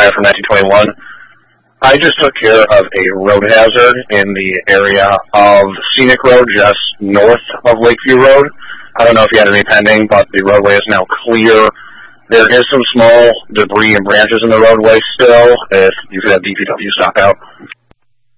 guy from 1921. I just took care of a road hazard in the area of Scenic Road, just north of Lakeview Road. I don't know if you had any pending, but the roadway is now clear. There is some small debris and branches in the roadway still, if you could have DPW stop out.